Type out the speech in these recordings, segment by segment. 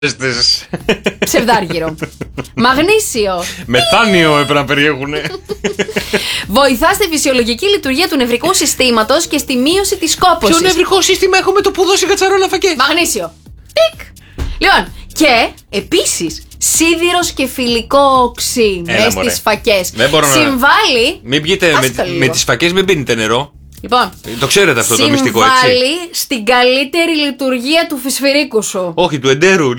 Ψευδάργυρο. Μαγνήσιο. Μεθάνιο έπρεπε να περιέχουνε. Βοηθά στη φυσιολογική λειτουργία του νευρικού συστήματος και στη μείωση της κόπωσης. Ποιο νευρικό σύστημα έχουμε το που δώσει κατσαρόλα φακέ? Μαγνήσιο. Τικ. Λοιπόν, και επίσης σίδηρος και φιλικό οξύ μες στις φακές. Συμβάλλει. Μην πιείτε με τις φακές, μην πίνετε νερό. Λοιπόν, το ξέρετε αυτό το μυστικό, έτσι. Συμβάλλει στην καλύτερη λειτουργία του φυσφυρίκου σου. Όχι, του εντέρου.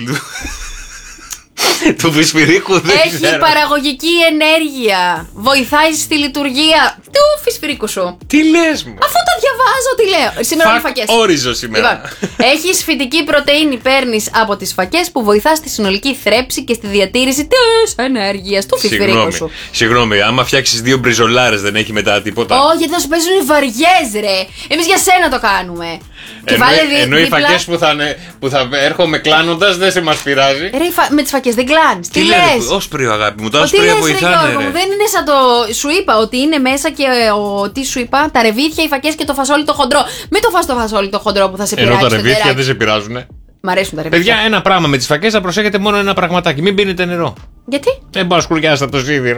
Του φυσφυρίκου δεν έχει ξέρω. παραγωγική ενέργεια. Βοηθάει στη λειτουργία του φυσφυρίκου σου. Τι λες μου? Αφού τα διαβάζω, τι λέω. Σήμερα είναι φακές. Όριζω σήμερα. Λοιπόν, έχεις φυτική πρωτεΐνη, παίρνεις από τις φακές που βοηθά στη συνολική θρέψη και στη διατήρηση της ενέργειας του φυσφυρίκου σου. Συγγνώμη, άμα φτιάξεις 2 μπριζολάρες δεν έχει μετά τίποτα? Όχι, γιατί θα σου παίζουν οι βαριές, ρε. Εμείς για σένα το κάνουμε. Ενώ οι φακές που θα έρχομαι κλάνοντας δεν σε μας πειράζει. Ρε, με τις φακές δεν κλάνεις. Τι λες? Όσπριο, αγάπη μου, τα όσπρια βοηθάνε. Ρε. Δεν είναι σαν το. Σου είπα ότι είναι μέσα και τι σου είπα, τα ρεβίθια, οι φακές και το φασόλι το χοντρό. Μην το φας το φασόλι το χοντρό που θα σε πειράξει. Ενώ τα ρεβίθια δεν σε πειράζουνε. Μ' αρέσουν τα ρεβίθια. Παιδιά, ένα πράγμα με τις φακές, θα προσέχετε μόνο ένα πραγματάκι. Μην πίνετε νερό. Γιατί? Δεν πάω σκουλιάστα το σίδηρο.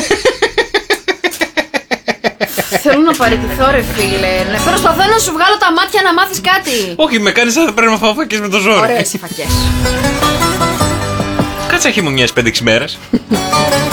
Θέλω να παραιτηθώ, ρε φίλε. Προσπαθώ να σου βγάλω τα μάτια να μάθεις κάτι. Όχι, με κάνεις να πρέπει να φάω φακές με το ζόρι. Ωραίες οι φακές. Κάτσε χειμωνιές 5-6 μέρες.